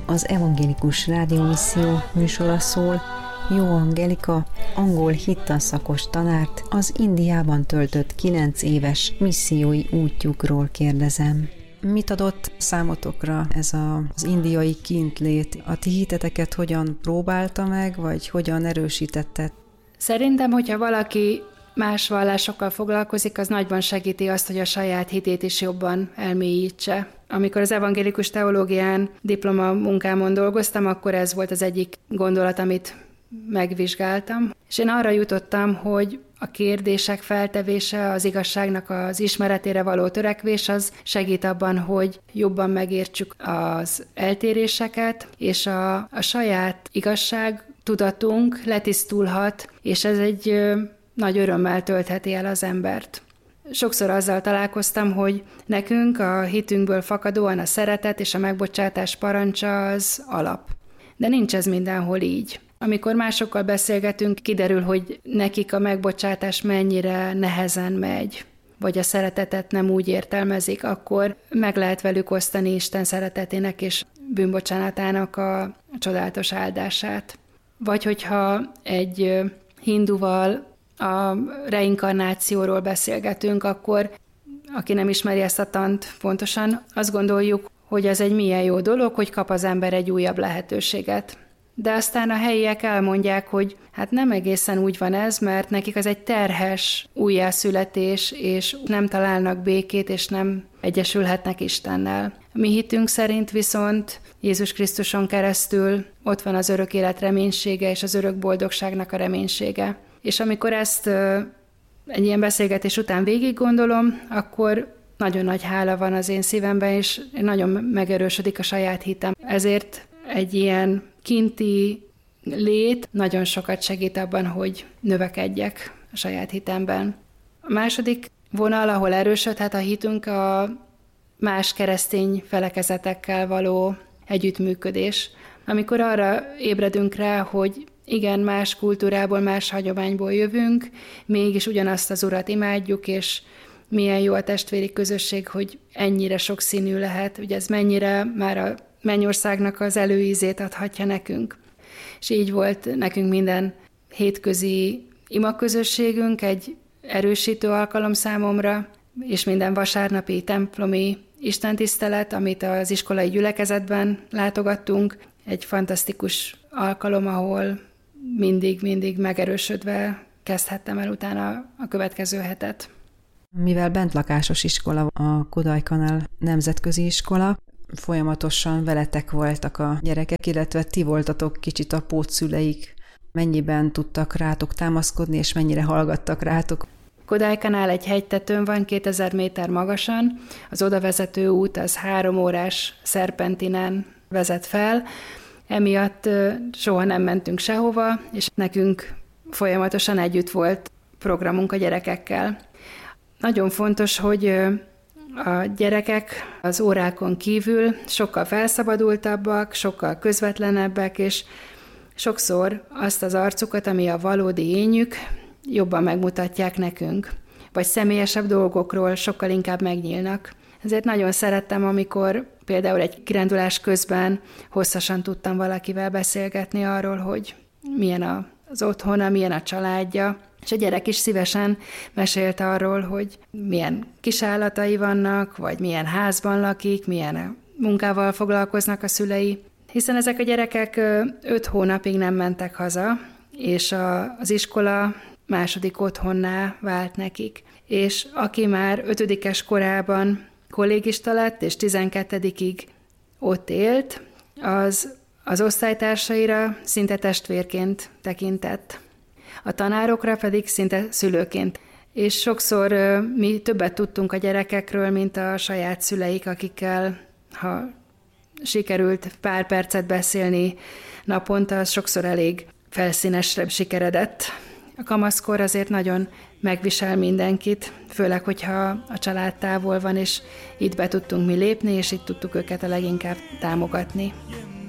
az Evangélikus Rádiómisszió műsora szól. Jó Angelika, angol hittanszakos tanárt az Indiában töltött 9 éves missziói útjukról kérdezem. Mit adott számotokra ez az indiai kintlét? A ti hiteteket hogyan próbálta meg, vagy hogyan erősítette? Szerintem, hogyha valaki más vallásokkal foglalkozik, az nagyban segíti azt, hogy a saját hitét is jobban elmélyítse. Amikor az evangélikus teológián diplomamunkámon dolgoztam, akkor ez volt az egyik gondolat, amit megvizsgáltam. És én arra jutottam, hogy a kérdések feltevése, az igazságnak az ismeretére való törekvés, az segít abban, hogy jobban megértsük az eltéréseket, és a saját igazság tudatunk letisztulhat, és ez egy nagy örömmel töltheti el az embert. Sokszor azzal találkoztam, hogy nekünk a hitünkből fakadóan a szeretet és a megbocsátás parancsa az alap. De nincs ez mindenhol így. Amikor másokkal beszélgetünk, kiderül, hogy nekik a megbocsátás mennyire nehezen megy, vagy a szeretetet nem úgy értelmezik, akkor meg lehet velük osztani Isten szeretetének és bűnbocsánatának a csodálatos áldását. Vagy hogyha egy hinduval a reinkarnációról beszélgetünk, akkor aki nem ismeri ezt a tant pontosan, azt gondoljuk, hogy ez egy milyen jó dolog, hogy kap az ember egy újabb lehetőséget. De aztán a helyiek elmondják, hogy hát nem egészen úgy van ez, mert nekik az egy terhes újjászületés, és nem találnak békét, és nem egyesülhetnek Istennel. A mi hitünk szerint viszont Jézus Krisztuson keresztül ott van az örök élet reménysége, és az örök boldogságnak a reménysége. És amikor ezt egy ilyen beszélgetés után végig gondolom, akkor nagyon nagy hála van az én szívemben, és nagyon megerősödik a saját hitem. Ezért egy ilyen kinti lét nagyon sokat segít abban, hogy növekedjek a saját hitemben. A második vonal, ahol erősödhet a hitünk, a más keresztény felekezetekkel való együttműködés. Amikor arra ébredünk rá, hogy igen, más kultúrából, más hagyományból jövünk, mégis ugyanazt az Urat imádjuk, és milyen jó a testvéri közösség, hogy ennyire sokszínű lehet, hogy ez mennyire már a mennyországnak az előízét adhatja nekünk. És így volt nekünk minden hétközi imaközösségünk egy erősítő alkalom számomra, és minden vasárnapi templomi istentisztelet, amit az iskolai gyülekezetben látogattunk, egy fantasztikus alkalom, ahol mindig megerősödve kezdhettem el utána a következő hetet. Mivel bentlakásos iskola a Kodajkanál nemzetközi iskola, folyamatosan veletek voltak a gyerekek, illetve ti voltatok kicsit a pótszüleik. Mennyiben tudtak rátok támaszkodni, és mennyire hallgattak rátok? Kodajkanál egy hegytetőn van, 2000 méter magasan, az odavezető út az 3 órás szerpentinen vezet fel, emiatt soha nem mentünk sehova, és nekünk folyamatosan együtt volt programunk a gyerekekkel. Nagyon fontos, hogy a gyerekek az órákon kívül sokkal felszabadultabbak, sokkal közvetlenebbek, és sokszor azt az arcukat, ami a valódi énjük, jobban megmutatják nekünk, vagy személyesebb dolgokról sokkal inkább megnyílnak. Ezért nagyon szerettem, amikor például egy kirándulás közben hosszasan tudtam valakivel beszélgetni arról, hogy milyen az otthona, milyen a családja, és a gyerek is szívesen mesélt arról, hogy milyen kisállatai vannak, vagy milyen házban lakik, milyen munkával foglalkoznak a szülei. Hiszen ezek a gyerekek 5 hónapig nem mentek haza, és az iskola második otthonná vált nekik. És aki már 5-es korában kollégista lett, és 12-ig ott élt, az osztálytársaira szinte testvérként tekintett. A tanárokra pedig szinte szülőként. És sokszor mi többet tudtunk a gyerekekről, mint a saját szüleik, akikkel, ha sikerült pár percet beszélni naponta, az sokszor elég felszínesre sikeredett. A kamaszkor azért nagyon megvisel mindenkit, főleg, hogyha a család távol van, és itt be tudtunk mi lépni, és itt tudtuk őket a leginkább támogatni.